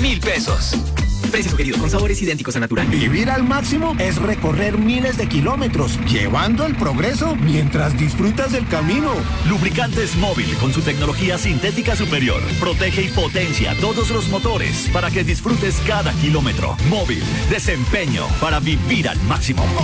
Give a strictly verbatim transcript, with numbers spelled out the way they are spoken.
mil pesos. Precio sugerido con sabores idénticos a natural. Vivir al máximo es recorrer miles de kilómetros, llevando el progreso mientras disfrutas del camino. Lubricantes Móvil con su tecnología sintética superior. Protege y potencia todos los motores para que disfrutes cada kilómetro. Móvil, desempeño para vivir al máximo.